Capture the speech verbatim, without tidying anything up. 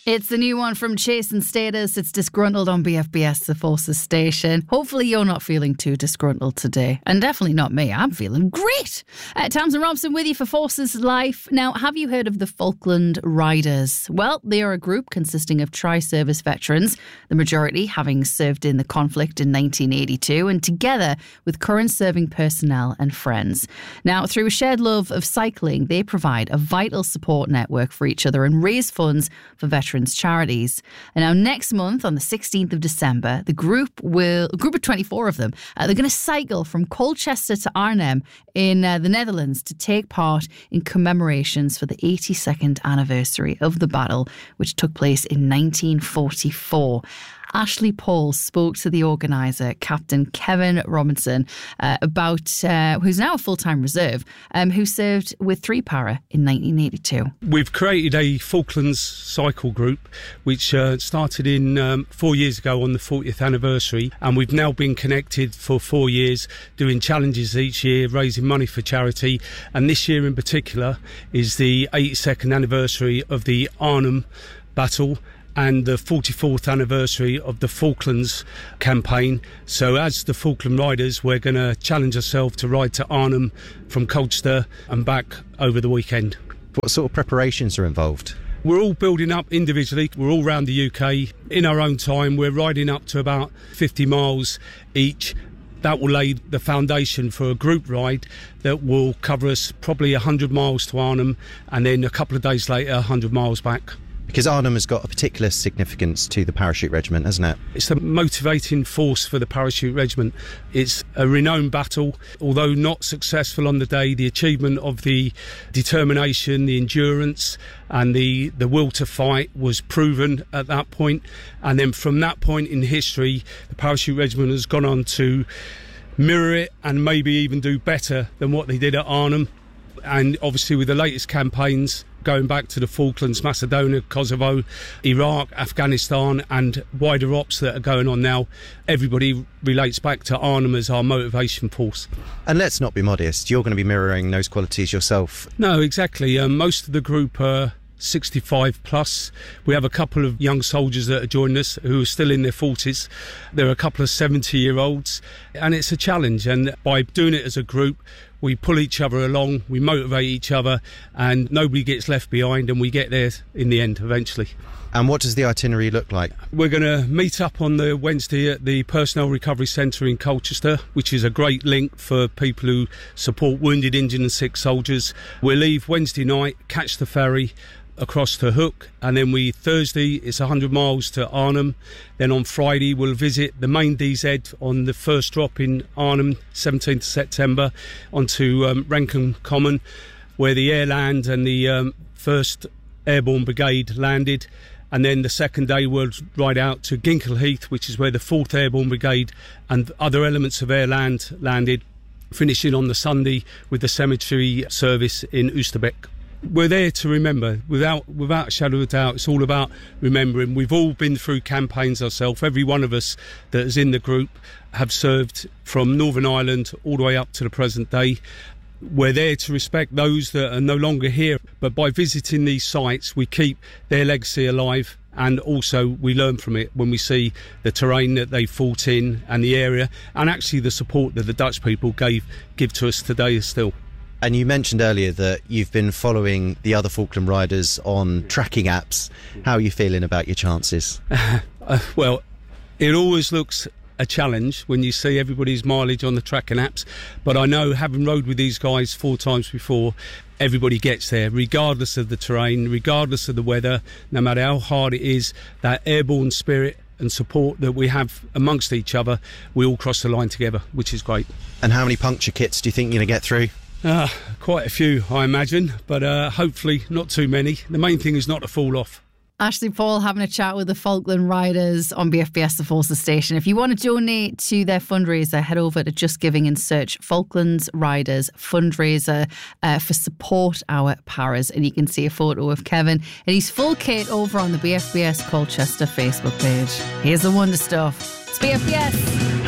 It's the new one from Chase and Status. It's Disgruntled on B F B S, the Forces station. Hopefully you're not feeling too disgruntled today. And definitely not me. I'm feeling great. Uh, Tamsin Robson with you for Forces Life. Now, have you heard of the Falkland Riders? Well, they are a group consisting of tri-service veterans, the majority having served in the conflict in nineteen eighty-two, and together with current serving personnel and friends. Now, through a shared love of cycling, they provide a vital support network for each other and raise funds for veterans charities. And now next month on the sixteenth of December, the group will, a group of twenty-four of them, uh, they're going to cycle from Colchester to Arnhem in uh, the Netherlands to take part in commemorations for the eighty-second anniversary of the battle, which took place in nineteen forty-four. Ashley Paul spoke to the organiser, Captain Kevin Robinson, uh, about uh, who's now a full-time reserve, um, who served with three para in nineteen eighty-two. We've created a Falklands cycle group, which uh, started in um, four years ago on the fortieth anniversary, and we've now been connected for four years, doing challenges each year, raising money for charity, and this year in particular is the eighty-second anniversary of the Arnhem battle and the forty-fourth anniversary of the Falklands campaign. So as the Falkland Riders, we're going to challenge ourselves to ride to Arnhem from Colchester and back over the weekend. What sort of preparations are involved? We're all building up individually. We're all around the U K. In our own time, we're riding up to about fifty miles each. That will lay the foundation for a group ride that will cover us probably one hundred miles to Arnhem, and then a couple of days later, one hundred miles back. Because Arnhem has got a particular significance to the Parachute Regiment, hasn't it? It's the motivating force for the Parachute Regiment. It's a renowned battle. Although not successful on the day, the achievement of the determination, the endurance and the, the will to fight was proven at that point. And then from that point in history, the Parachute Regiment has gone on to mirror it and maybe even do better than what they did at Arnhem. And obviously with the latest campaigns, going back to the Falklands, Macedonia, Kosovo, Iraq, Afghanistan and wider ops that are going on now, everybody relates back to Arnhem as our motivation force. And let's not be modest, you're going to be mirroring those qualities yourself. No, exactly. Um, most of the group are sixty-five plus. We have a couple of young soldiers that are joining us who are still in their forties. There are a couple of seventy year olds, and it's a challenge, and by doing it as a group we pull each other along, we motivate each other, and nobody gets left behind, and we get there in the end eventually. And what does the itinerary look like? We're going to meet up on the Wednesday at the Personnel Recovery Centre in Colchester, which is a great link for people who support wounded, injured and sick soldiers. We'll leave Wednesday night, catch the ferry across to Hook, and then we Thursday it's one hundred miles to Arnhem. Then on Friday we'll visit the main D Z on the first drop in Arnhem, seventeenth of September, onto um, Renton Common, where the Air Land and the um, first Airborne Brigade landed. And then the second day we'll ride out to Ginkle Heath, which is where the fourth Airborne Brigade and other elements of Air Land landed, finishing on the Sunday with the cemetery service in Oosterbeek. We're there to remember, without without a shadow of a doubt. It's all about remembering. We've all been through campaigns ourselves. Every one of us that is in the group have served from Northern Ireland all the way up to the present day. We're there to respect those that are no longer here, but by visiting these sites we keep their legacy alive, and also we learn from it when we see the terrain that they fought in and the area, and actually the support that the Dutch people gave give to us today still. And you mentioned earlier that you've been following the other Falkland Riders on tracking apps. How are you feeling about your chances? uh, well, it always looks a challenge when you see everybody's mileage on the tracking apps, but I know, having rode with these guys four times before, everybody gets there regardless of the terrain, regardless of the weather, no matter how hard it is. That airborne spirit and support that we have amongst each other, we all cross the line together, which is great. And how many puncture kits do you think you're going to get through? Uh, quite a few, I imagine, but uh, hopefully not too many. The main thing is not to fall off. Ashley Paul having a chat with the Falkland Riders on B F B S, the Forces station. If you want to donate to their fundraiser, head over to Just Giving and search Falklands Riders fundraiser uh, for Support Our Paras. And you can see a photo of Kevin in his full kit over on the B F B S Colchester Facebook page. Here's the wonder stuff. It's B F B S.